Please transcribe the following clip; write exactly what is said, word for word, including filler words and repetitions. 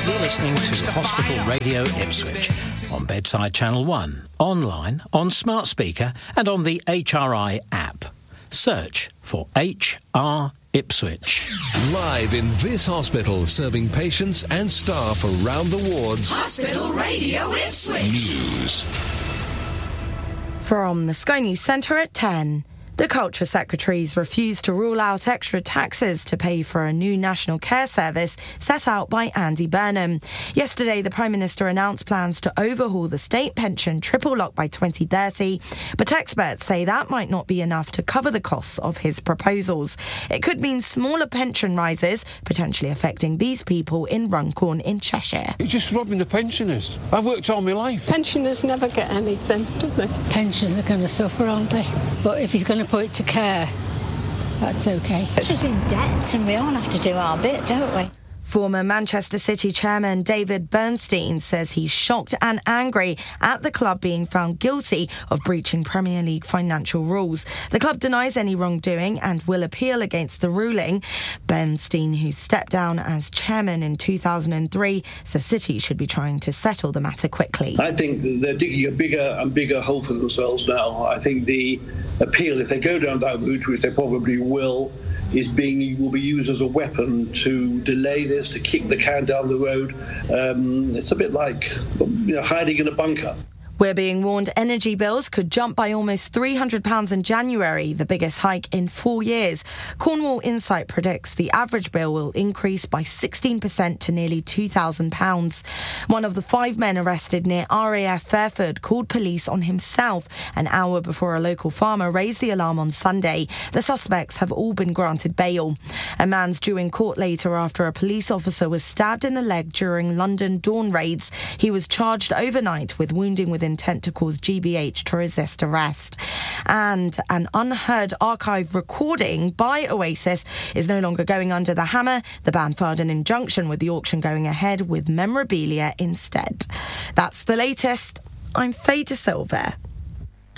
You're listening to Hospital Radio Ipswich on Bedside Channel one, online, on smart speaker and on the H R I app. Search for H R Ipswich. Live in this hospital, serving patients and staff around the wards. Hospital Radio Ipswich. News. From the Sky News Centre at ten. The Culture Secretaries refused to rule out extra taxes to pay for a new national care service set out by Andy Burnham. Yesterday, the Prime Minister announced plans to overhaul the state pension triple lock by twenty thirty, but experts say that might not be enough to cover the costs of his proposals. It could mean smaller pension rises, potentially affecting these people in Runcorn in Cheshire. It's just robbing the pensioners. I've worked all my life. Pensioners never get anything, do they? Pensioners are going to suffer, aren't they? But if he's going to put it to care, that's okay. She's in debt and we all have to do our bit, don't we? Former Manchester City chairman David Bernstein says he's shocked and angry at the club being found guilty of breaching Premier League financial rules. The club denies any wrongdoing and will appeal against the ruling. Bernstein, who stepped down as chairman in two thousand three, says City should be trying to settle the matter quickly. I think they're digging a bigger and bigger hole for themselves now. I think the appeal, if they go down that route, which they probably will, is being will be used as a weapon to delay this, to kick the can down the road. Um, it's a bit like, you know, hiding in a bunker. We're being warned energy bills could jump by almost three hundred pounds in January, the biggest hike in four years. Cornwall Insight predicts the average bill will increase by sixteen percent to nearly two thousand pounds. One of the five men arrested near R A F Fairford called police on himself an hour before a local farmer raised the alarm on Sunday. The suspects have all been granted bail. A man's due in court later after a police officer was stabbed in the leg during London dawn raids. He was charged overnight with wounding with intent to cause G B H to resist arrest. And an unheard archive recording by Oasis is no longer going under the hammer. The band filed an injunction with the auction going ahead with memorabilia instead. That's the latest. I'm Faye De Silva.